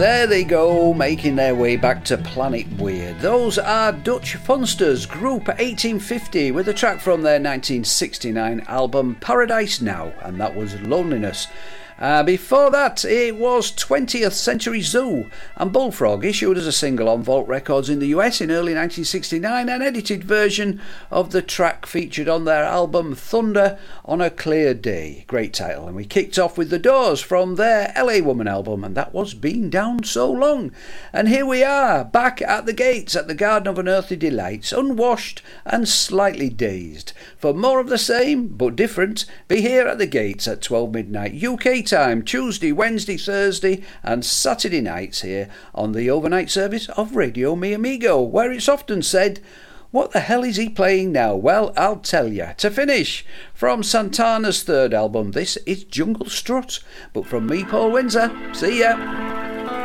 There they go, making their way back to Planet Weird. Those are Dutch Funsters, Group 1850, with a track from their 1969 album Paradise Now, and that was Loneliness. Before that, it was 20th Century Zoo and Bullfrog, issued as a single on Vault Records in the US in early 1969, an edited version of the track featured on their album Thunder on a Clear Day. Great title. And we kicked off with The Doors from their LA Woman album, and that was Been Down So Long. And here we are, back at the gates at the Garden of Unearthly Delights, unwashed and slightly dazed. For more of the same, but different, be here at the gates at 12 midnight UK time, Tuesday, Wednesday, Thursday and Saturday nights here on the overnight service of Radio Mi Amigo, where it's often said, what the hell is he playing now? Well, I'll tell you. To finish, from Santana's third album, this is Jungle Strut. But from me, Paul Windsor, see ya.